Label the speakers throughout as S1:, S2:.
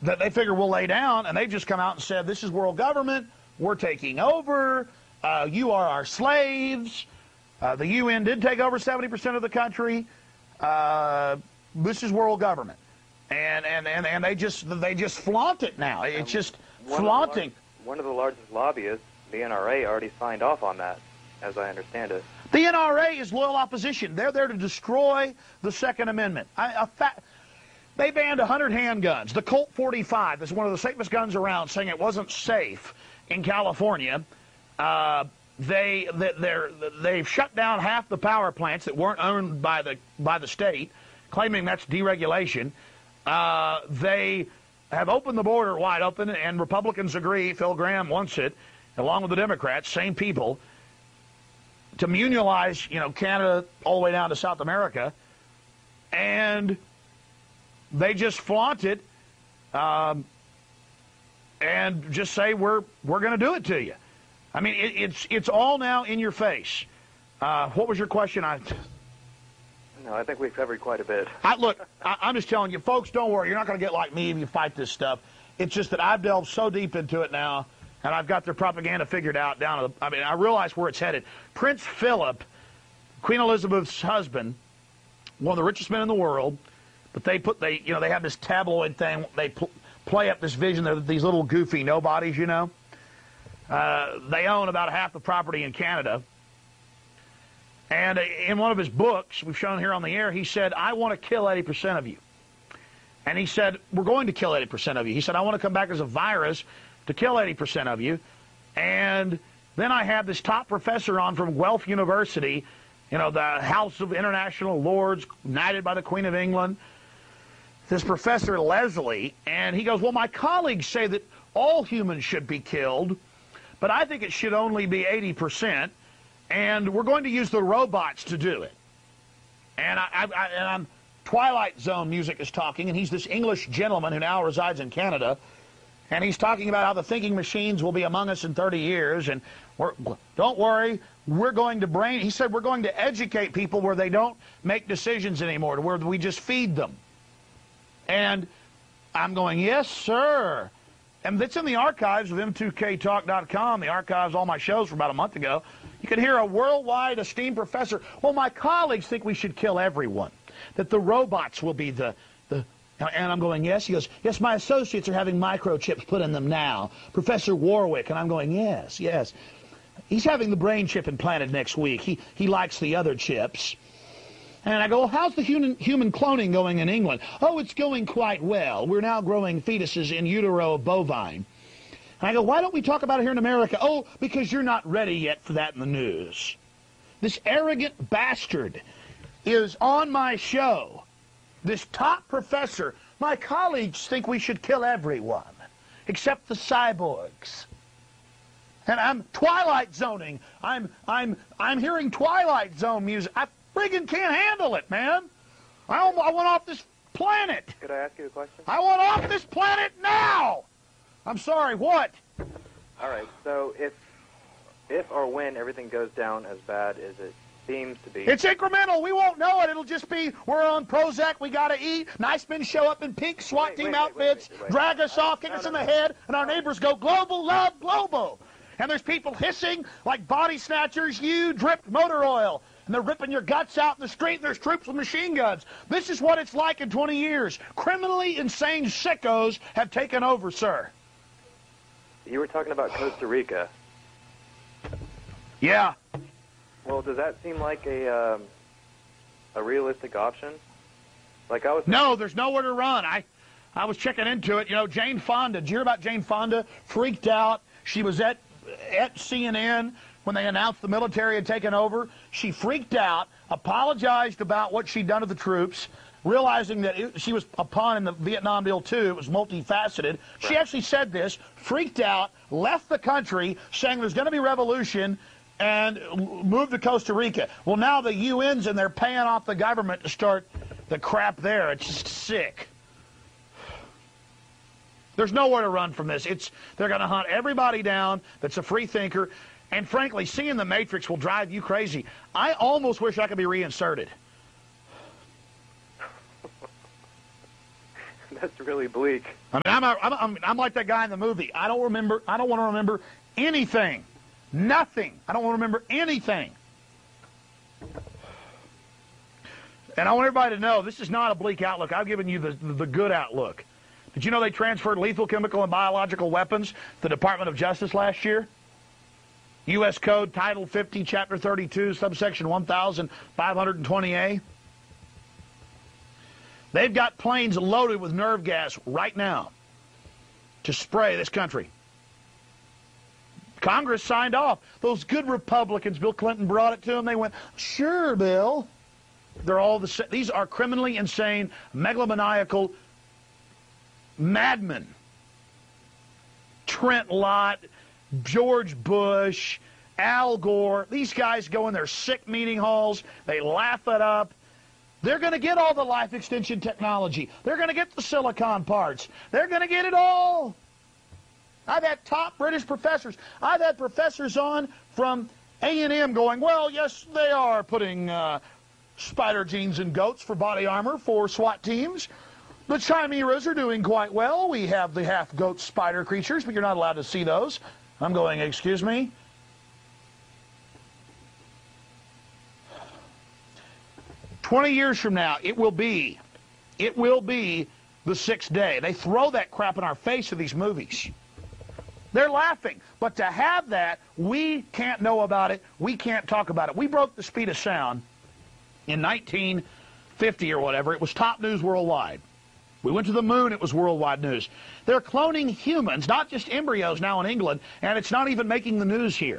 S1: that they figure we'll lay down, and they've just come out and said, this is world government, we're taking over, you are our slaves. The UN did take over 70% of the country. This is world government. And they just flaunt it now. It's just flaunting.
S2: One of the largest lobbyists, the NRA, already signed off on that, as I understand it.
S1: The NRA is loyal opposition. They're there to destroy the Second Amendment. They banned 100 handguns. The Colt 45 is one of the safest guns around, saying it wasn't safe in California. They've shut down half the power plants that weren't owned by the state, claiming that's deregulation. They have opened the border wide open, and Republicans agree, Phil Gramm wants it, along with the Democrats, same people, to immunize, Canada all the way down to South America, and they just flaunt it and just say we're going to do it to you. I mean, it's all now in your face. What was your question?
S2: No, I think we've covered quite a bit.
S1: I'm just telling you, folks, don't worry. You're not going to get like me if you fight this stuff. It's just that I've delved so deep into it now, and I've got their propaganda figured out down to the, I realize where it's headed. Prince Philip, Queen Elizabeth's husband, one of the richest men in the world, but they have this tabloid thing. They play up this vision. They're these little goofy nobodies, They own about half the property in Canada. And in one of his books, we've shown here on the air, he said, I want to kill 80% of you. And he said, we're going to kill 80% of you. He said, I want to come back as a virus to kill 80% of you. And then I had this top professor on from Guelph University, the House of International Lords, knighted by the Queen of England, this Professor Leslie, and he goes, well, my colleagues say that all humans should be killed, but I think it should only be 80%, and we're going to use the robots to do it. And I'm Twilight Zone music is talking, and he's this English gentleman who now resides in Canada, and he's talking about how the thinking machines will be among us in 30 years, and don't worry, we're going to he said we're going to educate people where they don't make decisions anymore, to where we just feed them. And I'm going, yes, sir. And it's in the archives of m2ktalk.com, the archives of all my shows from about a month ago. You can hear a worldwide esteemed professor. Well, my colleagues think we should kill everyone, that the robots will be the and I'm going, yes. He goes, yes, my associates are having microchips put in them now. Professor Warwick. And I'm going, yes. He's having the brain chip implanted next week. He likes the other chips. And I go, well, how's the human cloning going in England? Oh, it's going quite well. We're now growing fetuses in utero of bovine. And I go, why don't we talk about it here in America? Oh, because you're not ready yet for that in the news. This arrogant bastard is on my show. This top professor. My colleagues think we should kill everyone, except the cyborgs. And I'm Twilight Zoning. I'm hearing Twilight Zone music. I friggin' can't handle it, man. I want off this planet.
S2: Could I ask you a question?
S1: I want off this planet now. I'm sorry, what?
S2: All right, so if or when everything goes down as bad as it seems to be...
S1: It's incremental. We won't know it. It'll just be, we're on Prozac, we got to eat. Nice men show up in pink SWAT team outfits, drag us off, kick us in the head, and our neighbors go, global love, global. And there's people hissing like body snatchers, you dripped motor oil. And they're ripping your guts out in the street, and there's troops with machine guns. This is what it's like in 20 years. Criminally insane sickos have taken over, sir.
S2: You were talking about Costa Rica.
S1: Yeah.
S2: Well, does that seem like a realistic option?
S1: No, there's nowhere to run. I was checking into it. Jane Fonda. Did you hear about Jane Fonda? Freaked out. She was at CNN when they announced the military had taken over. She freaked out, apologized about what she'd done to the troops, realizing that she was a pawn in the Vietnam deal too. It was multifaceted. Right. She actually said this, freaked out, left the country, saying there's going to be revolution, and moved to Costa Rica. Well, now the UN's in there paying off the government to start the crap there. It's just sick. There's nowhere to run from this. They're going to hunt everybody down that's a free thinker. And frankly, seeing the Matrix will drive you crazy. I almost wish I could be reinserted.
S2: That's really bleak.
S1: I mean, I'm like that guy in the movie. I don't want to remember anything. Nothing. I don't want to remember anything. And I want everybody to know this is not a bleak outlook. I've given you the good outlook. Did you know they transferred lethal chemical and biological weapons to the Department of Justice last year? U.S. Code, Title 50, Chapter 32, subsection 1520A. They've got planes loaded with nerve gas right now to spray this country. Congress signed off. Those good Republicans, Bill Clinton brought it to them. They went, sure, Bill. They're all the same. These are criminally insane, megalomaniacal madmen. Trent Lott, George Bush, Al Gore. These guys go in their sick meeting halls. They laugh it up. They're going to get all the life extension technology. They're going to get the silicon parts. They're going to get it all. I've had top British professors. I've had professors on from A&M going, well, yes, they are putting spider genes in goats for body armor for SWAT teams. The chimeras are doing quite well. We have the half-goat spider creatures, but you're not allowed to see those. I'm going, excuse me? 20 years from now, it will be the sixth day. They throw that crap in our face in these movies. They're laughing. But to have that, we can't know about it. We can't talk about it. We broke the speed of sound in 1950 or whatever. It was top news worldwide. We went to the moon. It was worldwide news. They're cloning humans, not just embryos now in England, and it's not even making the news here.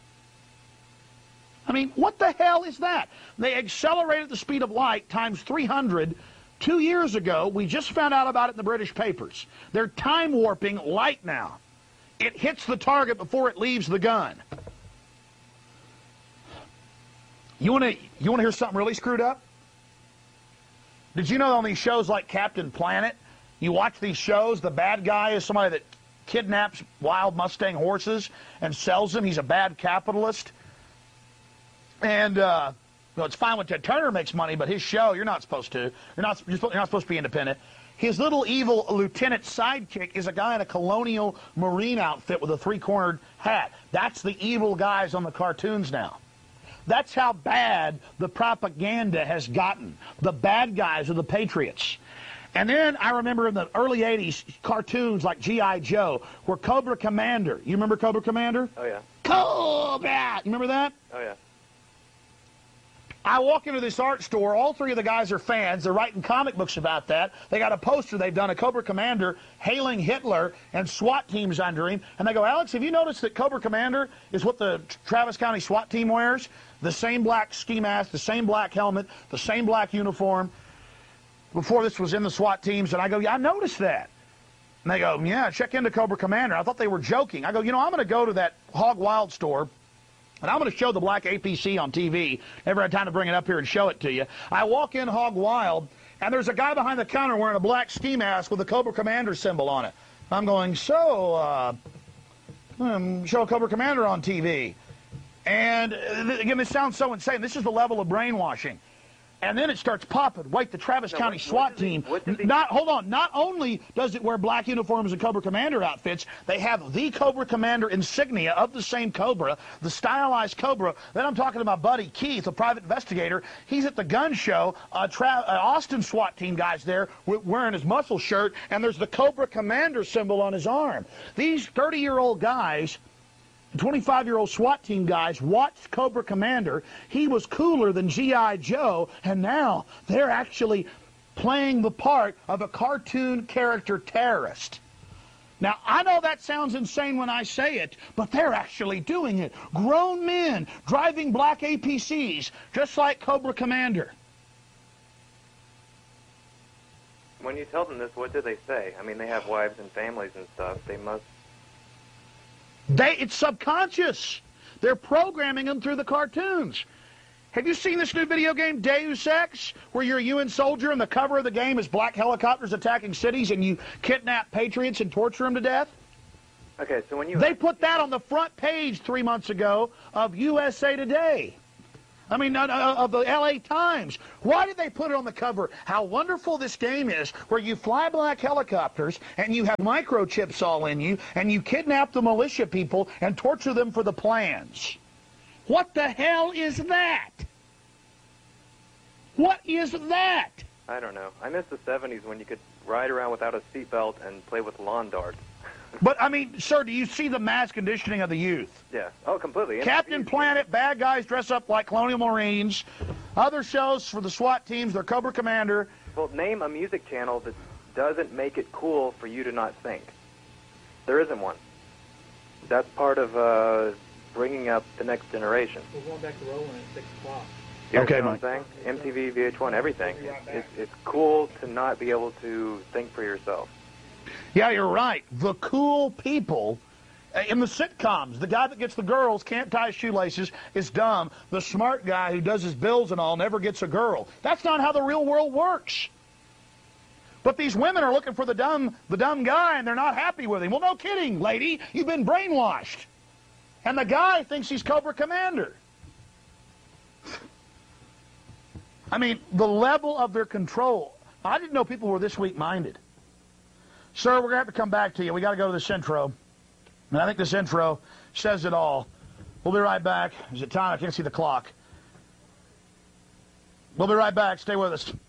S1: I mean, what the hell is that? They accelerated the speed of light times 300 2 years ago. We just found out about it in the British papers. They're time warping light now. It hits the target before it leaves the gun. You want to hear something really screwed up? Did you know on these shows like Captain Planet, you watch these shows, the bad guy is somebody that kidnaps wild Mustang horses and sells them. He's a bad capitalist. And it's fine when Ted Turner makes money, but his show, you're not supposed to. You're not supposed to be independent. His little evil lieutenant sidekick is a guy in a colonial marine outfit with a three-cornered hat. That's the evil guys on the cartoons now. That's how bad the propaganda has gotten. The bad guys are the patriots. And then I remember in the early 80s, cartoons like G.I. Joe, where Cobra Commander, you remember Cobra Commander?
S2: Oh, yeah.
S1: Cobra! You remember that?
S2: Oh, yeah.
S1: I walk into this art store. All three of the guys are fans. They're writing comic books about that. They got a poster they've done, a Cobra Commander hailing Hitler and SWAT teams under him. And they go, Alex, have you noticed that Cobra Commander is what the Travis County SWAT team wears? The same black ski mask, the same black helmet, the same black uniform. Before this was in the SWAT teams. And I go, yeah, I noticed that. And they go, yeah, check into Cobra Commander. I thought they were joking. I go, I'm going to go to that Hog Wild store. And I'm going to show the black APC on TV. Never had time to bring it up here and show it to you. I walk in Hog Wild, and there's a guy behind the counter wearing a black ski mask with a Cobra Commander symbol on it. I'm going, show Cobra Commander on TV. And again, this sounds so insane. This is the level of brainwashing. And then it starts popping. Wait, the Travis County SWAT team. Not only does it wear black uniforms and Cobra Commander outfits, they have the Cobra Commander insignia of the same Cobra, the stylized Cobra. Then I'm talking to my buddy Keith, a private investigator. He's at the gun show. Austin SWAT team guy's there wearing his muscle shirt, and there's the Cobra Commander symbol on his arm. These 30-year-old guys, 25-year-old SWAT team guys watched Cobra Commander. He was cooler than G.I. Joe, and now they're actually playing the part of a cartoon character terrorist. Now, I know that sounds insane when I say it, but they're actually doing it. Grown men driving black APCs, just like Cobra Commander.
S2: When you tell them this, what do they say? I mean, they have wives and families and stuff. They must...
S1: It's subconscious. They're programming them through the cartoons. Have you seen this new video game, Deus Ex, where you're a UN soldier and the cover of the game is black helicopters attacking cities and you kidnap patriots and torture them to death?
S2: Okay, so when you...
S1: They put that on the front page 3 months ago of USA Today. I mean, of the L.A. Times. Why did they put it on the cover? How wonderful this game is, where you fly black helicopters and you have microchips all in you and you kidnap the militia people and torture them for the plans. What the hell is that? What is that?
S2: I don't know. I miss the 70s when you could ride around without a seatbelt and play with lawn darts.
S1: But, I mean, sir, do you see the mass conditioning of the youth?
S2: Yeah. Oh, completely.
S1: Captain Planet, bad guys dress up like Colonial Marines. Other shows for the SWAT teams, they're Cobra Commander.
S2: Well, name a music channel that doesn't make it cool for you to not think. There isn't one. That's part of bringing up the next generation.
S3: We're going back to rolling at 6 o'clock.
S2: You
S1: Okay,
S2: know what I'm saying? MTV, VH1, everything. It's cool to not be able to think for yourself.
S1: Yeah, you're right. The cool people in the sitcoms, the guy that gets the girls, can't tie his shoelaces, is dumb. The smart guy who does his bills and all never gets a girl. That's not how the real world works. But these women are looking for the dumb guy, and they're not happy with him. Well, no kidding, lady. You've been brainwashed. And the guy thinks he's Cobra Commander. I mean, the level of their control. I didn't know people were this weak-minded. Sir, we're going to have to come back to you. We got to go to this intro. And I think this intro says it all. We'll be right back. Is it time? I can't see the clock. We'll be right back. Stay with us.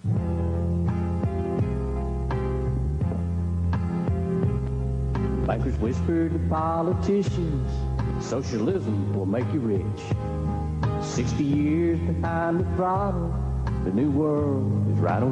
S4: Bankers whisper to politicians, socialism will make you rich. 60 years behind the throttle, the new world is right on